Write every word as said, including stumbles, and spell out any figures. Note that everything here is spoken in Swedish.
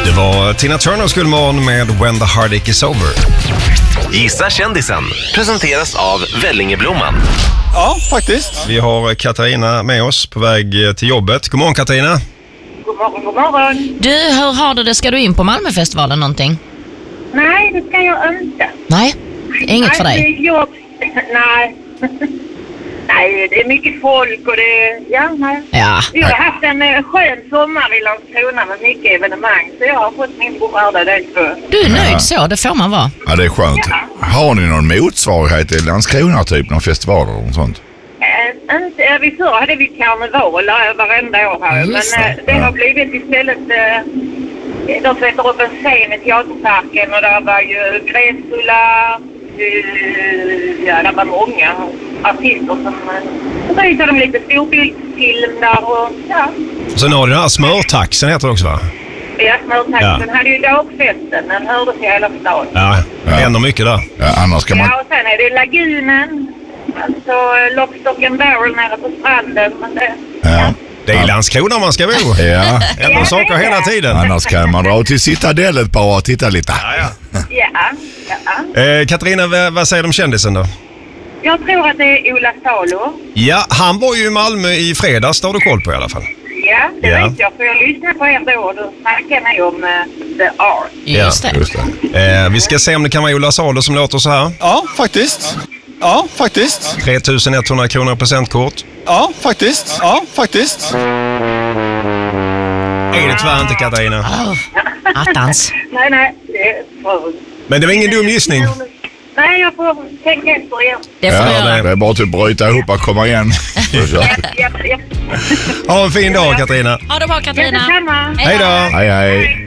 Det var Tina Turner Skullmorgon med When the Heartache is over. Gissa kändisen presenteras av Vellingeblomman. Ja, faktiskt. Vi har Katarina med oss på väg till jobbet. God morgon, Katarina. God morgon, god morgon. Du, hur har du det? Ska du in på Malmöfestivalen någonting? Nej, det ska jag inte. Nej, inget för dig. Nej, jobb. Nej. Nej, det är mycket folk och det... Ja, nej. Ja. Vi har haft en eh, skön sommar i Landskrona med mycket evenemang. Så jag har fått min beskärda del för. Du är nöjd så, det får man vara. Ja, det är skönt. Ja. Har ni någon motsvarighet i Landskrona, typ någon festival eller något sånt? Eh, inte, eh, vi förr hade vi karneval eh, varenda år här. Just Men det. eh, det har blivit istället... Eh, de sätter upp en scen i Teaterparken och där var ju gräsfulla... Ja, det var många artister som... Så visade de lite storbildsfilm där och... Ja, Så nu har du den här smörtaxen heter det också, va? ja smörtaxen Ja. hade ju dagfesten. Den hördes i hela stan. Ja, det Ja. händer mycket där. Ja, annars kan man... Ja, och sen är det lagunen. Alltså Lockstock and Barrel nere på stranden. Men det, Ja. Det är i Landskrona man ska bo. Ja. Händer saker hela tiden. Annars kan man dra till Citadellet bara och titta lite. Ja, ja. ja, ja. Eh, Katarina, vad, vad säger de kändisen då? Jag tror att det är Ola Salo. Ja, han var ju i Malmö i fredags, det har du koll på i alla fall. Ja, det Ja. vet jag. För jag lyssnade på er då och då snackade ni om uh, The Art. Just det. Just det. Eh, vi ska se om det kan vara Ola Salo som låter så här. Ja, faktiskt. Ja, faktiskt. tre tusen etthundra kronor presentkort. Ja, faktiskt. Ja, faktiskt. Är det tyvärr inte, Katarina. Oh, attans. Nej, nej. Det är för... Men det var ingen dum gissning. Nej, jag får tänka efter igen. Det får du Ja, göra. det är bara att bryta ihop och komma igen. Ja, ja, ja. Ha en fin dag, Katarina. Ha det bra, Ja, Katarina. detsamma. Hej då. Hej, hej.